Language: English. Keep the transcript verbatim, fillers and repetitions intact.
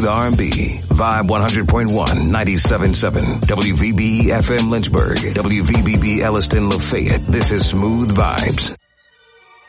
R and B. Vibe one hundred point one, ninety-seven point seven. W V B E F M Lynchburg. W V B B Elliston Lafayette. This is Smooth Vibes.